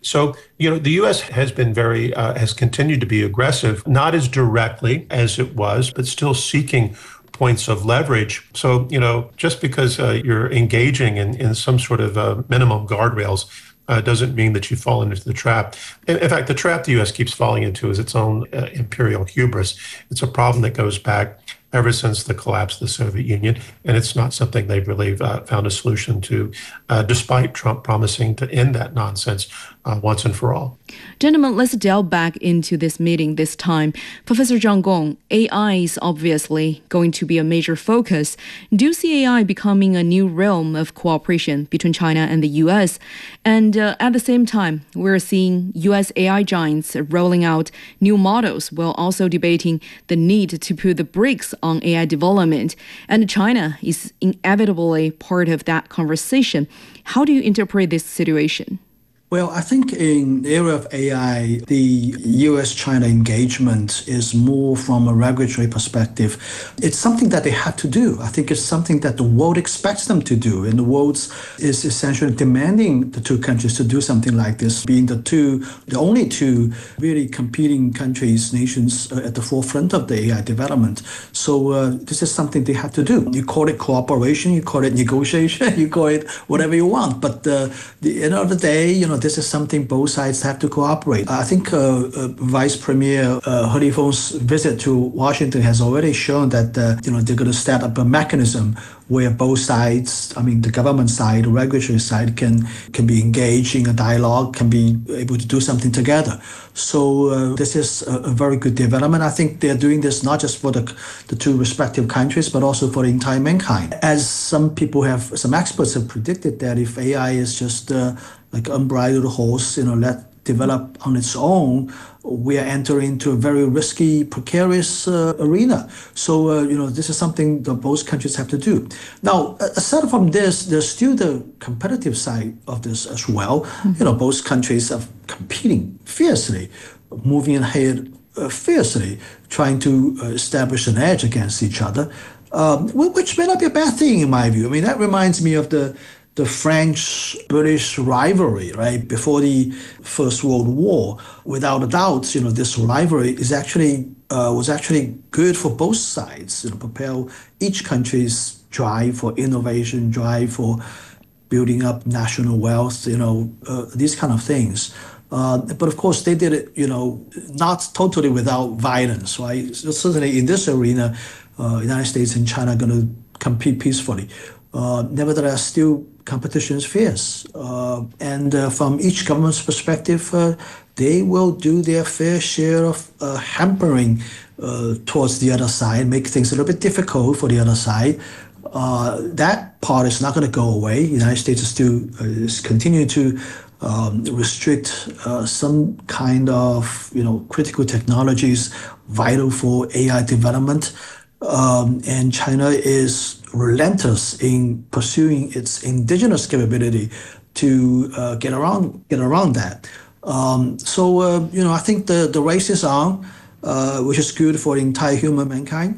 So, the U.S. has been has continued to be aggressive, not as directly as it was, but still seeking points of leverage. So, just because you're engaging in some sort of minimum guardrails doesn't mean that you fall into the trap. In fact, the trap the U.S. keeps falling into is its own imperial hubris. It's a problem that goes back ever since the collapse of the Soviet Union, and it's not something they've really found a solution to, despite Trump promising to end that nonsense once and for all. Gentlemen, let's delve back into this meeting this time. Professor Zhang Gong, AI is obviously going to be a major focus. Do you see AI becoming a new realm of cooperation between China and the U.S.? And at the same time, we're seeing U.S. AI giants rolling out new models while also debating the need to put the brakes on AI development. And China is inevitably part of that conversation. How do you interpret this situation? Well, I think in the area of AI, the U.S.-China engagement is more from a regulatory perspective. It's something that they have to do. I think it's something that the world expects them to do, and the world is essentially demanding the two countries to do something like this, being the only two really competing countries, nations at the forefront of the AI development. So this is something they have to do. You call it cooperation, you call it negotiation, you call it whatever you want. But the end of the day, this is something both sides have to cooperate. I think Vice Premier He Lifeng's visit to Washington has already shown that they're going to set up a mechanism where both sides, the government side, the regulatory side, can be engaged in a dialogue, can be able to do something together. So this is a very good development. I think they're doing this not just for the two respective countries, but also for the entire mankind. As some experts have predicted that if AI is just like unbridled horse, let develop on its own, we are entering into a very risky, precarious arena. So, this is something that both countries have to do. Now, aside from this, there's still the competitive side of this as well. Mm-hmm. Both countries are competing fiercely, moving ahead fiercely, trying to establish an edge against each other, which may not be a bad thing in my view. That reminds me of the French-British rivalry, right? Before the First World War, without a doubt, this rivalry was actually good for both sides. Propel each country's drive for innovation, drive for building up national wealth, these kind of things. But of course, they did it, not totally without violence, right? So certainly in this arena, United States and China are going to compete peacefully. Nevertheless, still competition is fierce. And from each government's perspective, they will do their fair share of hampering towards the other side, make things a little bit difficult for the other side. That part is not going to go away. The United States is continuing to restrict some kind of critical technologies vital for AI development. And China is relentless in pursuing its indigenous capability to get around that. I think the race is on, which is good for the entire human mankind.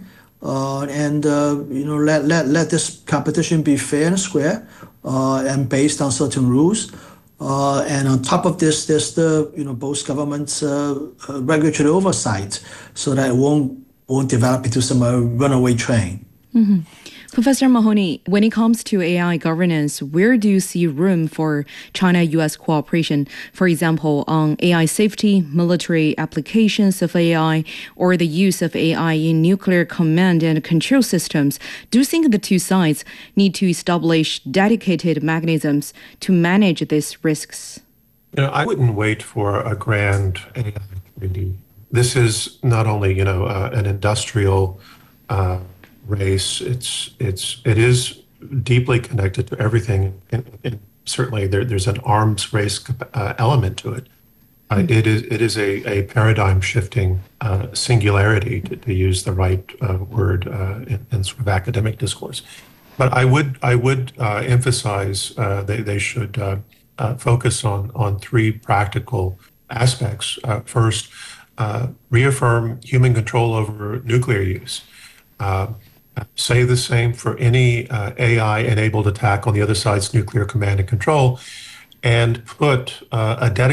Let this competition be fair and square, and based on certain rules. And on top of this, there's the both governments' regulatory oversight, so that it won't develop into some runaway train. Mm-hmm. Professor Mahoney, when it comes to AI governance, where do you see room for China-U.S. cooperation? For example, on AI safety, military applications of AI, or the use of AI in nuclear command and control systems. Do you think the two sides need to establish dedicated mechanisms to manage these risks? I wouldn't wait for a grand AI treaty. This is not only, an industrial race. It is deeply connected to everything, and certainly there's an arms race element to it. It is a paradigm shifting singularity, to use the right word in sort of academic discourse. But I would emphasize they should focus on three practical aspects. First, reaffirm human control over nuclear use. Say the same for any AI-enabled attack on the other side's nuclear command and control, and put a dedicated